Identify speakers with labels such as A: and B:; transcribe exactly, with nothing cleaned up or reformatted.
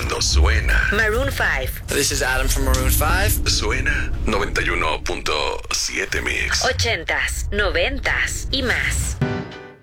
A: cuando suena.
B: Maroon five.
C: This is Adam from Maroon five.
A: Suena noventa y uno punto siete Mix.
B: Ochentas, noventas y más.